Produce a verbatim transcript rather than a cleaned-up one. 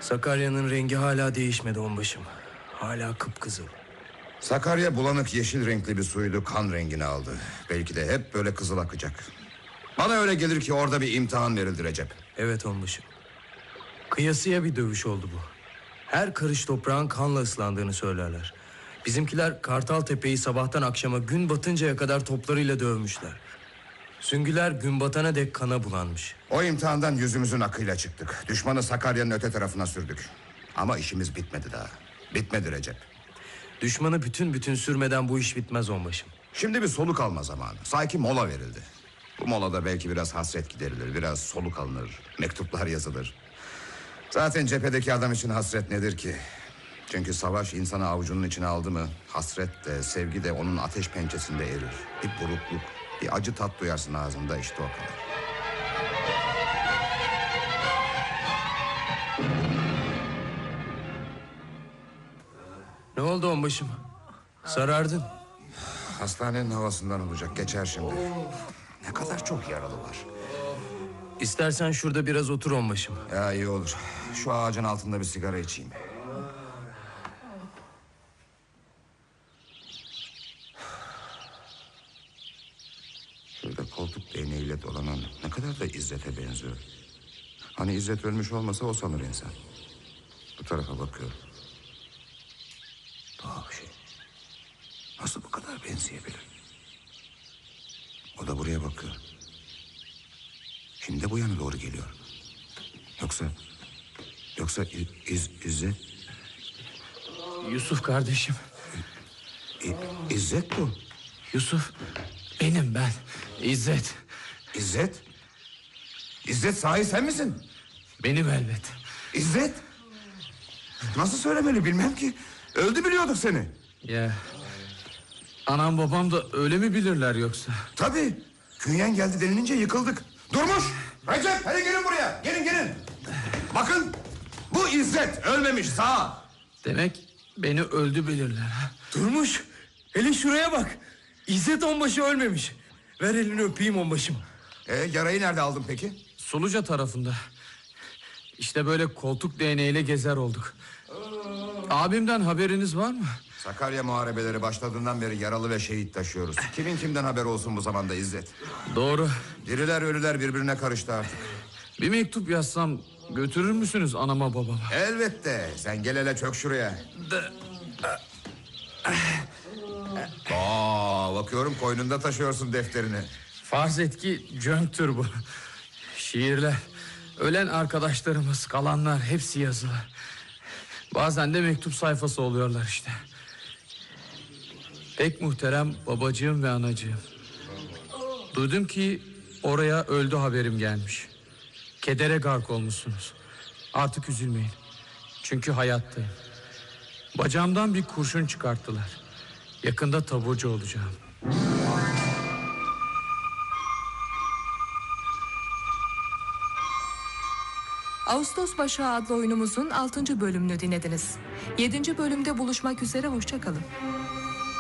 Sakarya'nın rengi hala değişmedi onbaşım. Hala kıpkızıl. Sakarya bulanık yeşil renkli bir suydu, kan rengini aldı. Belki de hep böyle kızıl akacak. Bana öyle gelir ki orada bir imtihan verildi Recep. Evet onbaşım. Kıyasıya bir dövüş oldu bu. Her karış toprağın kanla ıslandığını söylerler. Bizimkiler Kartaltepe'yi sabahtan akşama gün batıncaya kadar toplarıyla dövmüşler. Süngüler gün batana dek kana bulanmış. O imtihandan yüzümüzün akıyla çıktık. Düşmanı Sakarya'nın öte tarafına sürdük. Ama işimiz bitmedi daha. Bitmedi Recep. Düşmanı bütün bütün sürmeden bu iş bitmez onbaşım. Şimdi bir soluk alma zamanı. Sanki mola verildi. Bu molada belki biraz hasret giderilir, biraz soluk alınır, mektuplar yazılır. Zaten cephedeki adam için hasret nedir ki? Çünkü savaş insanı avucunun içine aldı mı, hasret de sevgi de onun ateş pençesinde erir. Bir burukluk, bir acı tat duyarsın ağzında, işte o kadar. Ne oldu onbaşım? Sarardın. Hastanenin havasından olacak, geçer şimdi. Ne kadar çok yaralı var. İstersen şurada biraz otur onbaşım. Ya iyi olur. Şu ağacın altında bir sigara içeyim. Şurada koltuk değneğiyle dolanan ne kadar da İzzet'e benziyor. Hani İzzet ölmüş olmasa o sanır insan. Bu tarafa bakıyorum. Tuhaf şey. Nasıl bu kadar benzeyebilir? O da buraya bakıyor. Şimdi de bu yana doğru geliyor. Yoksa... Yoksa İz, İzzet... Yusuf kardeşim. İ, İzzet bu. Yusuf, benim ben. İzzet. İzzet? İzzet sahi sen misin? Benim elbet. İzzet? Nasıl söylemeli bilmem ki. Öldü biliyorduk seni. Ya... Anam babam da öyle mi bilirler yoksa? Tabii. Künyen geldi denilince yıkıldık. Durmuş. Recep hadi gelin buraya. Gelin gelin. Bakın. Bu İzzet ölmemiş sağ. Demek beni öldü bilirler ha? Durmuş. Hele şuraya bak. İzzet onbaşı ölmemiş. Ver elini öpeyim onbaşım. Ee, yarayı nerede aldın peki? Suluca tarafında. İşte böyle koltuk değneğiyle gezer olduk. Abimden haberiniz var mı? Sakarya muharebeleri başladığından beri yaralı ve şehit taşıyoruz. Kimin kimden haber olsun bu zamanda İzzet? Doğru. Diriler ölüler birbirine karıştı artık. Bir mektup yazsam götürür müsünüz anama babama? Elbette. Sen gel hele çök şuraya. Aa, bakıyorum koynunda taşıyorsun defterini. Farz et ki cönktür bu. Şiirler. Ölen arkadaşlarımız, kalanlar hepsi yazılı. Bazen de mektup sayfası oluyorlar işte. Pek muhterem babacığım ve anacığım. Duydum ki oraya öldü haberim gelmiş. Kedere gark olmuşsunuz. Artık üzülmeyin. Çünkü hayattayım. Bacağımdan bir kurşun çıkarttılar. Yakında taburcu olacağım. Ağustos Başağı adlı oyunumuzun altıncı bölümünü dinlediniz. yedinci bölümde buluşmak üzere, hoşça kalın.